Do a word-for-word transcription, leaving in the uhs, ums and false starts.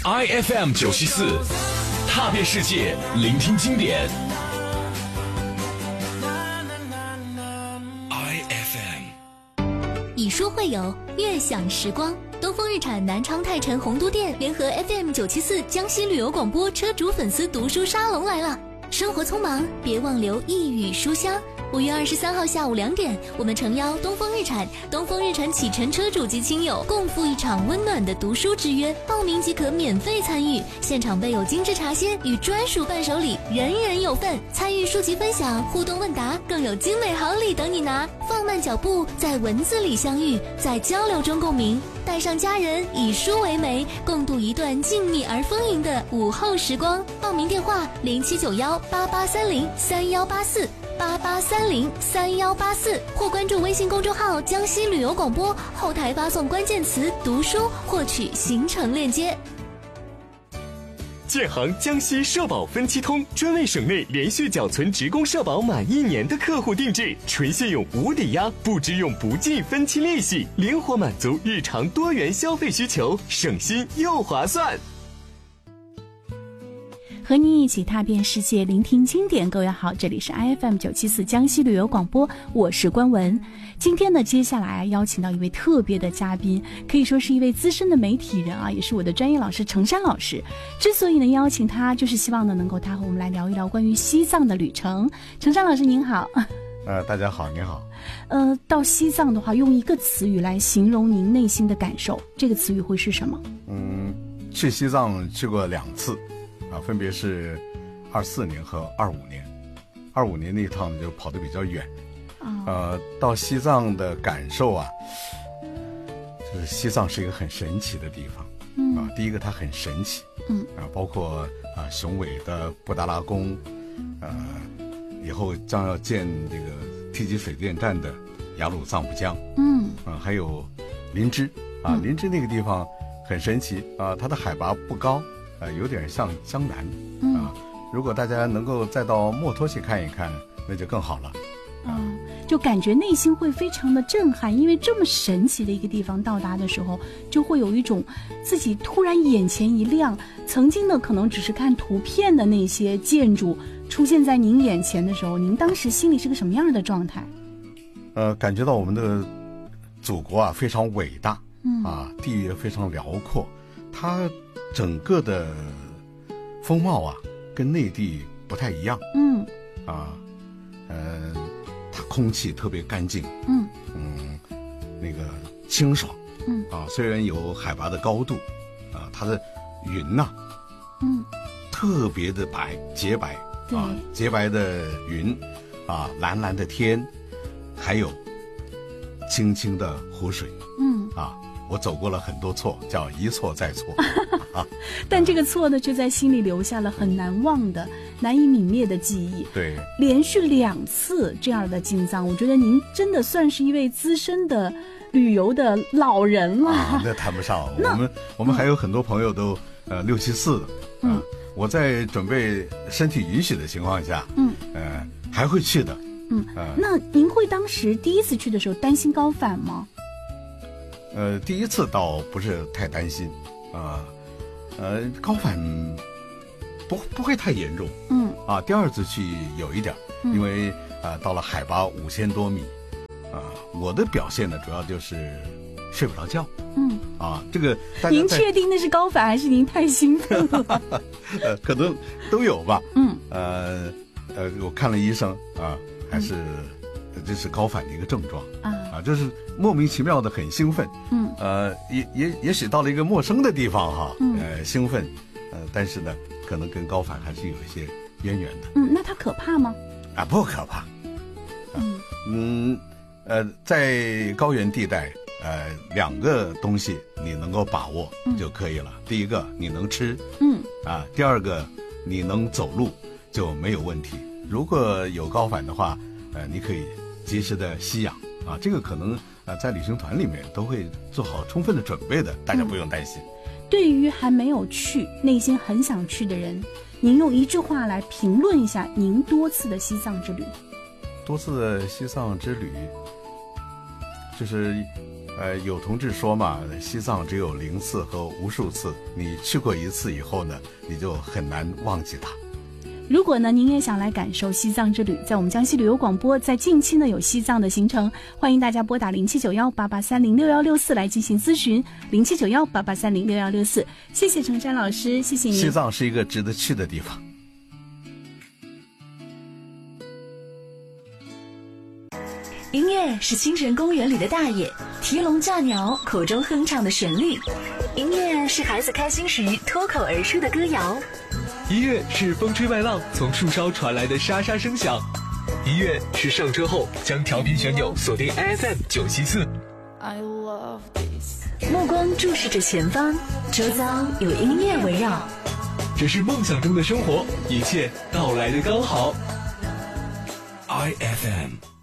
I F M 九七四，踏遍世界，聆听经典。I F M 以书会友，悦享时光。东风日产南昌泰城洪都店联合 F M 九七四江西旅游广播车主粉丝读书沙龙来了。生活匆忙，别忘留一语书香。五月二十三号下午两点，我们诚邀东风日产、东风日产启辰车主及亲友共赴一场温暖的读书之约，报名即可免费参与。现场备有精致茶歇与专属伴手礼，人人有份。参与书籍分享、互动问答，更有精美好礼等你拿。放慢脚步，在文字里相遇，在交流中共鸣。带上家人，以书为媒，共度一段静谧而丰盈的午后时光。报名电话：零七九幺八八三零三幺八四。八八三零三幺八四，或关注微信公众号江西旅游广播，后台发送关键词读书获取行程链接。 建行江西社保分期通专为省内连续缴存职工社保满一年的客户定制，纯信用无抵押，不支用不计分期利息，灵活满足日常多元消费需求，省心又划算。 和您一起踏遍世界，聆听经典。各位好，这里是 I F M 九七四江西旅游广播，我是关文。今天呢，接下来邀请到一位特别的嘉宾，可以说是一位资深的媒体人啊，也是我的专业老师程山老师。之所以能邀请他，就是希望呢能够他和我们来聊一聊关于西藏的旅程。程山老师您好。 呃，大家好，您好。 呃，到西藏的话，用一个词语来形容您内心的感受，这个词语会是什么？ 嗯，去西藏去过两次。啊，分别是二四年和二五年。二五年那一趟就跑得比较远，哦、呃，到西藏的感受啊，就是西藏是一个很神奇的地方。嗯啊，第一个它很神奇，嗯啊，包括啊雄伟的布达拉宫，呃，以后将要建这个梯级水电站的雅鲁藏布江，嗯啊，还有林芝啊，嗯、林芝那个地方很神奇啊，它的海拔不高。呃，有点像江南、嗯、啊。如果大家能够再到墨脱去看一看，那就更好了。 啊、嗯，就感觉内心会非常的震撼，因为这么神奇的一个地方到达的时候，就会有一种自己突然眼前一亮，曾经呢可能只是看图片的那些建筑出现在您眼前的时候，您当时心里是个什么样的状态？ 呃，感觉到我们的祖国啊非常伟大，嗯啊，地域非常辽阔，它。整个的风貌啊，跟内地不太一样。嗯，啊，呃，它空气特别干净。嗯嗯，那个清爽。嗯啊，虽然有海拔的高度，啊，它的云呐、啊，嗯，特别的白，洁白。啊，洁白的云，啊，蓝蓝的天，还有清清的湖水。嗯啊。我走过了很多错，叫一错再错，啊、 但这个错呢，却在心里留下了很难忘的、难以泯灭的记忆。 对， 连续两次这样的进藏，我觉得您真的算是一位资深的旅游的老人了。 啊、那谈不上，我们我们还有很多朋友都、嗯、呃六七四的。嗯、呃，我在准备身体允许的情况下，嗯，呃，还会去的。 嗯，呃、那您会当时第一次去的时候担心高反吗？ 呃，第一次倒不是太担心，啊、呃，呃，高反不不会太严重，嗯，啊，第二次去有一点，嗯、因为啊、呃，到了海拔五千多米，啊、呃，我的表现呢，主要就是睡不着觉，嗯，啊，这个您确定那是高反还是您太兴奋了？ 呃，可能都有吧，嗯，呃呃，我看了医生啊，还是。嗯这是高反的一个症状啊，啊，就是莫名其妙的很兴奋，嗯，呃，也也也许到了一个陌生的地方哈，嗯、呃，兴奋，呃，但是呢，可能跟高反还是有一些渊源的。 嗯，那它可怕吗？ 啊，不可怕。啊、嗯嗯，呃，在高原地带，呃，两个东西你能够把握就可以了。嗯、第一个你能吃，嗯，啊，第二个你能走路就没有问题。如果有高反的话，呃，你可以及时的吸氧啊，这个可能呃在旅行团里面都会做好充分的准备的，大家不用担心。 嗯、对于还没有去、内心很想去的人，您用一句话来评论一下您多次的西藏之旅。 多次的西藏之旅，就是呃，有同志说嘛，西藏只有零次和无数次，你去过一次以后呢，你就很难忘记它。 如果呢您也想来感受西藏之旅，在我们江西旅游广播在近期呢有西藏的行程，欢迎大家拨打零七九幺八八三零六幺六四来进行咨询，零七九幺八八三零六幺六四。谢谢程山老师，谢谢您。 西藏是一个值得去的地方。 音乐是清晨公园里的大爷提笼架鸟口中哼唱的旋律，音乐是孩子开心时脱口而出的歌谣， 音乐是风吹麦浪从树梢传来的沙沙声响，音乐是上车后将调频旋钮锁定 I F M 九七四。 目光注视着前方，周遭有音乐围绕， 这是梦想中的生活，一切到来的刚好。 I F M